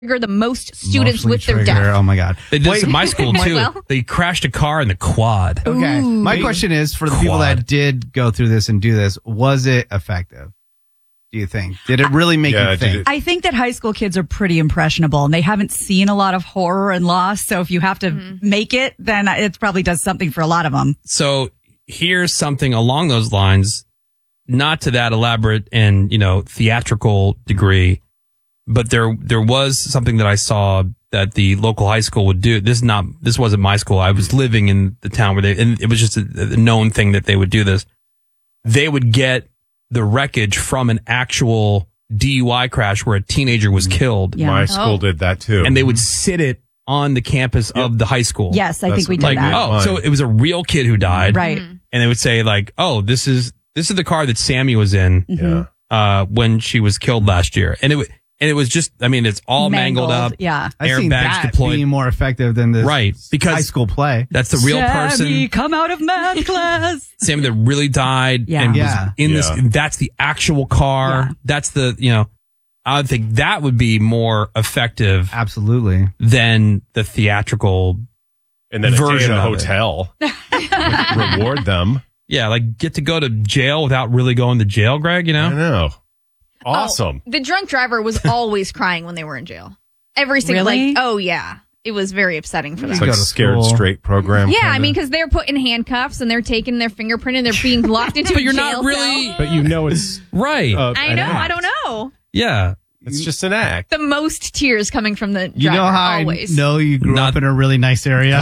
the most students with their trigger. death. Oh my God. They did this in my school too. Well. They crashed a car in the quad. Okay. Ooh. My question is, for the people that did go through this and do this, was it effective? Do you think? Did it really make you think? I think that high school kids are pretty impressionable and they haven't seen a lot of horror and loss. So if you have to make it, then it probably does something for a lot of them. So here's something along those lines, not to that elaborate and, theatrical degree, but there was something that I saw that the local high school would do. This wasn't my school. I was living in the town and it was just a known thing that they would do this. They would get the wreckage from an actual DUI crash where a teenager was killed. Yeah. My school did that too. And they would sit it on the campus of the high school. Yes, I think we did that. Oh, so it was a real kid who died. Right. And they would say like, oh, this is the car that Sammy was in when she was killed last year. And it was just, it's all mangled up. Yeah. I've seen that deployed. being more effective than this because high school play. That's the real Sammy, person. come out of math class. Sammy that really died and was in this. That's the actual car. Yeah. That's the, I would think that would be more effective. Absolutely. Than the theatrical and then version a of hotel. Reward them. Yeah, like get to go to jail without really going to jail, Greg, I know. Awesome. The drunk driver was always crying when they were in jail. Every single Really? oh yeah. It was very upsetting for them. It's like a scared straight program. Yeah, kinda. because they're put in handcuffs and they're taking their fingerprint and they're being locked into But a you're jail not really cell. But it's right. I know, I don't know. Yeah. It's just an act. The most tears coming from the driver, You know how always. I know you grew up in a really nice area?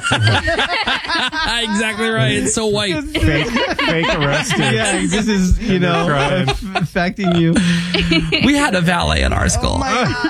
Exactly right. It's so white. Fake arrested. Yeah, this is, affecting you. We had a valet at our school.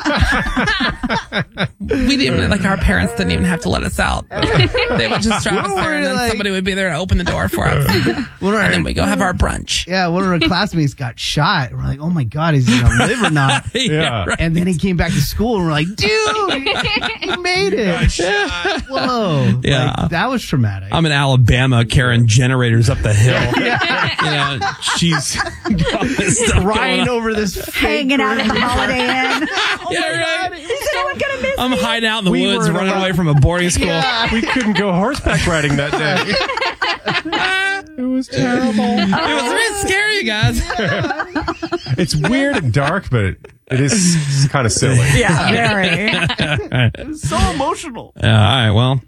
We didn't, our parents didn't even have to let us out. They would just drive us there and then somebody would be there to open the door for us. And then we go have our brunch. Yeah, one of our classmates got shot. We're like, oh my God, is he going to live or not? Yeah. Right. And then he came back to school and we're like, dude, he made it. Whoa. Yeah. Like, that was traumatic. I'm in Alabama carrying generators up the hill. She's Ryan over this hanging out at the Holiday Inn. Is anyone going to miss I'm hiding out in the We woods were running allowed- away from a boarding school. Yeah. We couldn't go horseback riding that day. It was terrible. It was a bit scary, you guys. It's weird and dark, but it is kind of silly. Yeah, very. It's so emotional. All right, well,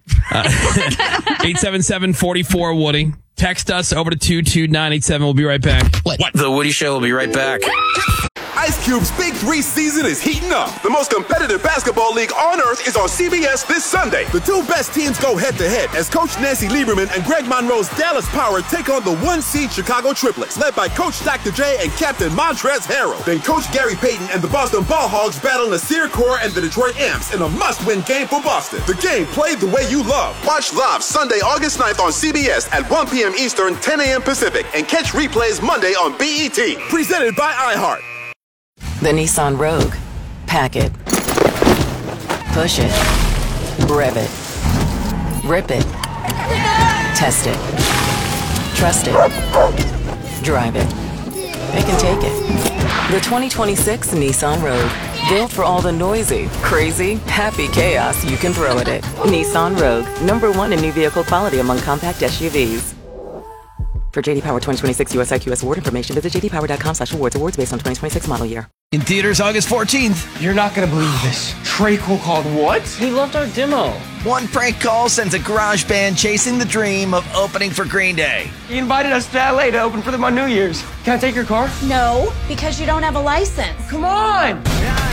877-44-WOODY. Text us over to 22987. We'll be right back. What? The Woody Show will be right back. Ice Cube's Big 3 season is heating up. The most competitive basketball league on earth is on CBS this Sunday. The two best teams go head-to-head as Coach Nancy Lieberman and Greg Monroe's Dallas Power take on the one-seed Chicago Triplets, led by Coach Dr. J and Captain Montrezl Harrell. Then Coach Gary Payton and the Boston Ball Hogs battle Nasir Kaur and the Detroit Amps in a must-win game for Boston. The game played the way you love. Watch live Sunday, August 9th on CBS at 1 p.m. Eastern, 10 a.m. Pacific, and catch replays Monday on BET. Presented by iHeart. The Nissan Rogue. Pack it. Push it. Rev it. Rip it. Test it. Trust it. Drive it. It can take it. The 2026 Nissan Rogue. Built for all the noisy, crazy, happy chaos you can throw at it. Nissan Rogue. #1 in new vehicle quality among compact SUVs. For JD Power 2026 US IQS award information, visit jdpower.com/awards. Awards based on 2026 model year. In theaters August 14th. You're not going to believe this. Trey Cole called what? He loved our demo. One prank call sends a garage band chasing the dream of opening for Green Day. He invited us to LA to open for them on New Year's. Can I take your car? No, because you don't have a license. Come on!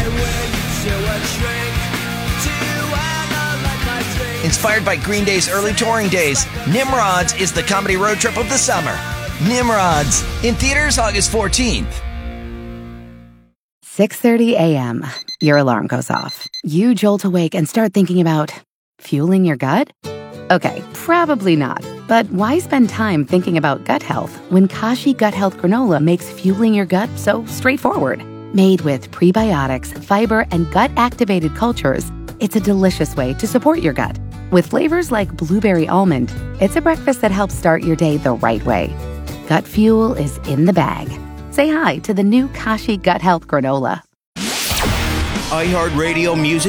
Inspired by Green Day's early touring days, Nimrods is the comedy road trip of the summer. Nimrods, in theaters August 14th. 6:30 a.m. Your alarm goes off. You jolt awake and start thinking about fueling your gut? Okay, probably not. But why spend time thinking about gut health when Kashi Gut Health Granola makes fueling your gut so straightforward? Made with prebiotics, fiber, and gut-activated cultures, it's a delicious way to support your gut. With flavors like blueberry almond, it's a breakfast that helps start your day the right way. Gut fuel is in the bag. Say hi to the new Kashi Gut Health Granola. iHeartRadio Music